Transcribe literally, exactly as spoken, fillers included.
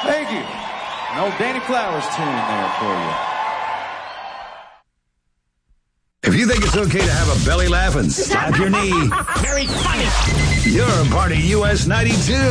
Thank you. An old Danny Flowers tune there for you. If you think it's okay to have a belly laugh and slap your knee, Very funny. you're a part of U S ninety-two.